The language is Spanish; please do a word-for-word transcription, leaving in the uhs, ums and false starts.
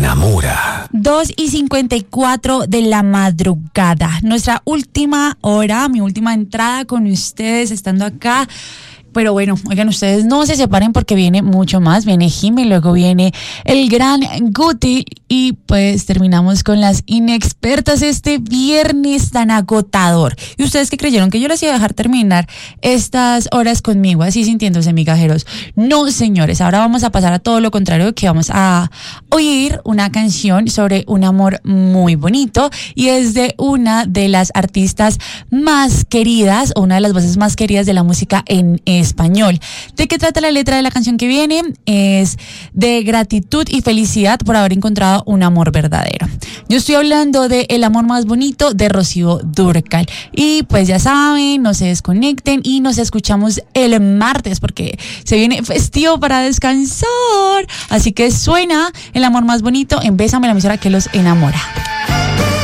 enamora. dos y cincuenta y cuatro de la madrugada. Nuestra última hora, mi última entrada con ustedes estando acá. Pero bueno, oigan, ustedes no se separen porque viene mucho más. Viene Jimmy, luego viene el gran Guti y pues terminamos con las inexpertas este viernes tan agotador. ¿Y ustedes qué creyeron? ¿Que yo les iba a dejar terminar estas horas conmigo así sintiéndose migajeros? No, señores, ahora vamos a pasar a todo lo contrario, que vamos a oír una canción sobre un amor muy bonito y es de una de las artistas más queridas o una de las voces más queridas de la música en español. ¿De qué trata la letra de la canción que viene? Es de gratitud y felicidad por haber encontrado un amor verdadero. Yo estoy hablando de El amor más bonito de Rocío Dúrcal. Y pues ya saben, no se desconecten y nos escuchamos el martes porque se viene festivo para descansar. Así que suena El amor más bonito en Bésame, la emisora que los enamora.